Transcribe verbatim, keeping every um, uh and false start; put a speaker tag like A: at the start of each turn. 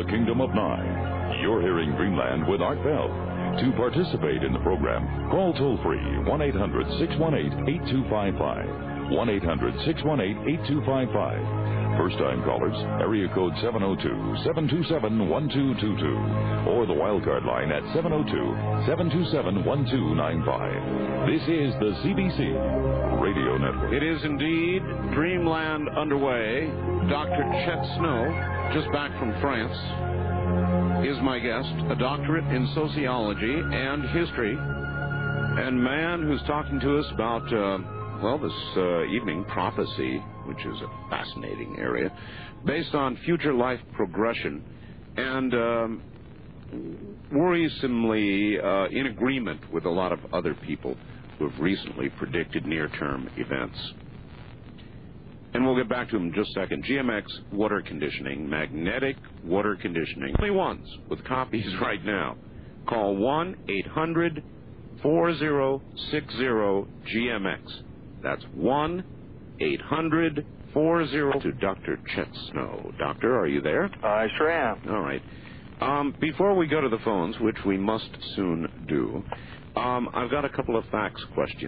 A: the Kingdom of Nine. You're hearing Dreamland with Art Bell. To participate in the program, call toll-free one eight hundred six one eight eight two five five. one eight hundred six one eight eight two five five. First-time callers, area code seven oh two, seven two seven, one two two two. Or the wildcard line at seven oh two, seven two seven, one two nine five. This is the C B C Radio Network.
B: It is indeed Dreamland underway. Doctor Chet Snow, just back from France, is my guest, a doctorate in sociology and history, and man who's talking to us about, uh, well, this uh, evening, prophecy, which is a fascinating area, based on future life progression, and um, worrisomely uh, in agreement with a lot of other people who have recently predicted near-term events. And we'll get back to him in just a second. G M X water conditioning, magnetic water conditioning. Only ones with copies right now. Call one eight hundred four oh six oh G M X. That's one eight hundred four oh to Doctor Chet Snow. Doctor, are you there?
C: I sure am.
B: All right. Um, before we go to the phones, which we must soon do, um, I've got a couple of facts questions.